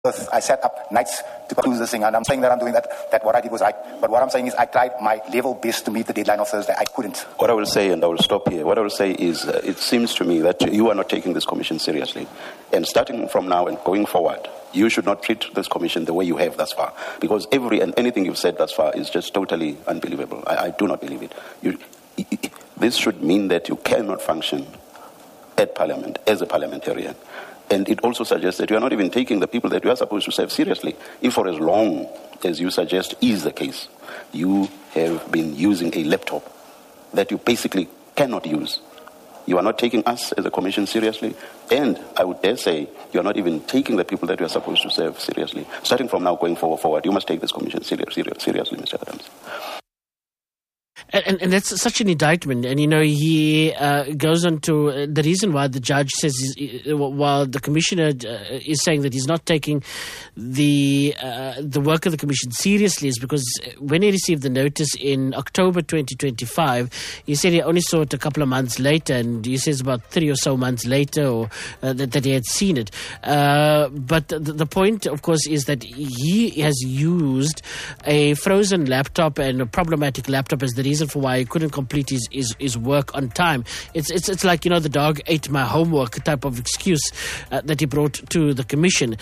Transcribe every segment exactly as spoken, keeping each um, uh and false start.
I sat up nights to conclude this thing, and I'm saying that I'm doing that, that what I did was right. But what I'm saying is I tried my level best to meet the deadline of Thursday. I couldn't. What I will say, and I will stop here, what I will say is uh, it seems to me that you are not taking this commission seriously. And starting from now and going forward, you should not treat this commission the way you have thus far. Because every and anything you've said thus far is just totally unbelievable. I, I do not believe it. You, this should mean that you cannot function at Parliament as a parliamentarian. And it also suggests that you are not even taking the people that you are supposed to serve seriously. If for as long as you suggest is the case, you have been using a laptop that you basically cannot use. You are not taking us as a commission seriously. And I would dare say you are not even taking the people that you are supposed to serve seriously. Starting from now going forward, forward you must take this commission serious, serious, seriously, Mister Adams. And, and that's such an indictment. And, you know, he uh, goes on to uh, the reason why the judge says, he's, uh, while the commissioner uh, is saying that he's not taking the uh, the work of the commission seriously, is because when he received the notice in October twenty twenty-five, he said he only saw it a couple of months later. And he says about three or so months later or uh, that, that he had seen it. Uh, but the, the point, of course, is that he has used a frozen laptop and a problematic laptop as the reason for why he couldn't complete his, his, his work on time. It's it's it's like, you know, the dog ate my homework type of excuse uh, that he brought to the commission.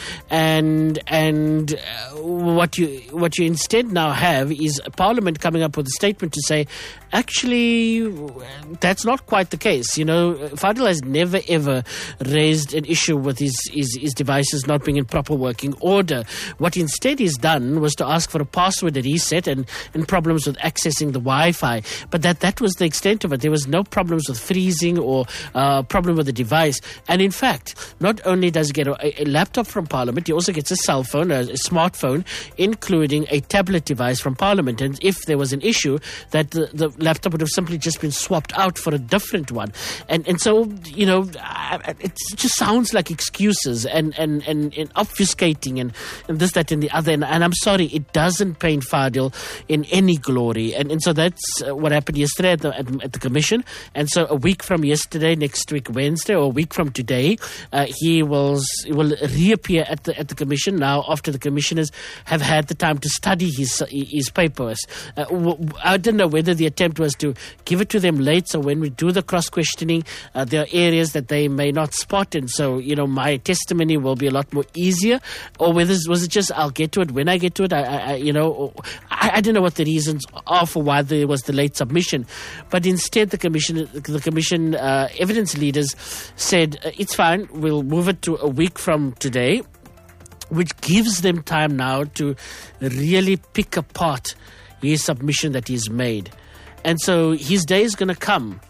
And and uh, what you what you instead now have is Parliament coming up with a statement to say, actually, that's not quite the case. You know, Fadil has never ever raised an issue with his, his, his devices not being in proper working order. What instead he's done was to ask for a password reset and, and problems with accessing the Wi-Fi. But that, that was the extent of it. There was no problems with freezing or uh, problem with the device. And in fact, not only does he get a, a laptop from Parliament, he also gets a cell phone, a, a smartphone, including a tablet device from Parliament. And if there was an issue, that the, the laptop would have simply just been swapped out for a different one. And and so, you know, it just sounds like excuses and, and, and, and obfuscating and, and this, that, and the other. And, and I'm sorry, it doesn't paint Fadil in any glory. And, and so that's what happened yesterday at the, at, at the commission. And so a week from yesterday, next week Wednesday, or a week from today, uh, he will he will reappear at the at the commission now after the commissioners have had the time to study his his papers. Uh, w- I don't know whether the attempt was to give it to them late, so when we do the cross questioning, uh, there are areas that they may not spot, and so, you know, my testimony will be a lot more easier. Or whether was it just I'll get to it when I get to it. I, I you know, I, I don't know what the reasons are for why there was the late submission, but instead the commission, the commission uh, evidence leaders said uh, it's fine. We'll move it to a week from today, which gives them time now to really pick apart his submission that he's made. And so his day is going to come.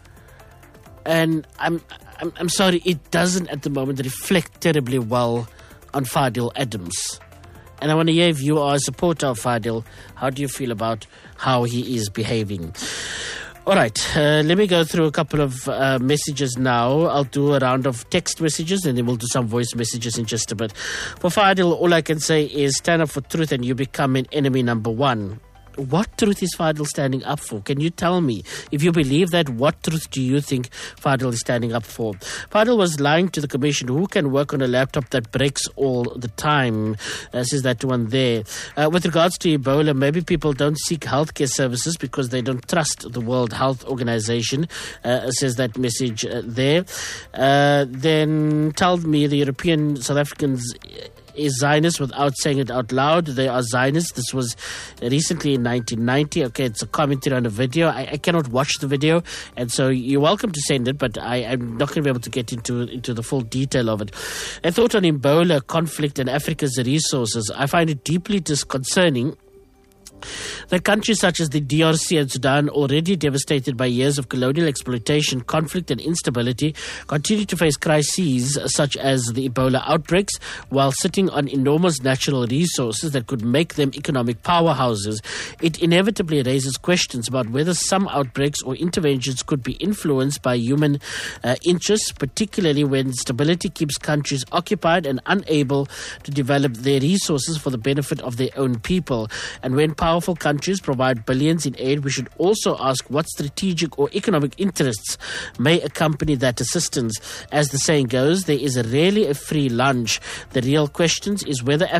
And I'm, I'm I'm sorry, it doesn't at the moment reflect terribly well on Fadil Adams. And I want to hear, if you are a supporter of Fadil, how do you feel about how he is behaving? All right, uh, let me go through a couple of uh, messages now. I'll do a round of text messages and then we'll do some voice messages in just a bit. For Fadil, all I can say is stand up for truth and you become an enemy number one. What truth is Fadil standing up for? Can you tell me? If you believe that, what truth do you think Fadil is standing up for? Fadil was lying to the commission. Who can work on a laptop that breaks all the time? Uh, says that one there. Uh, with regards to Ebola, maybe people don't seek healthcare services because they don't trust the World Health Organization. Uh, says that message uh, there. Uh, then tell me the European South Africans is Zionist without saying it out loud. They are Zionists. This was recently in nineteen ninety. Okay, it's a commentary on a video. I, I cannot watch the video, and so you're welcome to send it, but I, I'm not going to be able to get into into the full detail of it. A thought on Ebola conflict and Africa's resources. I find it deeply disconcerting that countries such as the D R C and Sudan, already devastated by years of colonial exploitation, conflict and instability, continue to face crises such as the Ebola outbreaks while sitting on enormous natural resources that could make them economic powerhouses. It inevitably raises questions about whether some outbreaks or interventions could be influenced by human uh, interests, particularly when stability keeps countries occupied and unable to develop their resources for the benefit of their own people. And when power Powerful countries provide billions in aid, we should also ask what strategic or economic interests may accompany that assistance. As the saying goes, there is rarely a free lunch. The real question is whether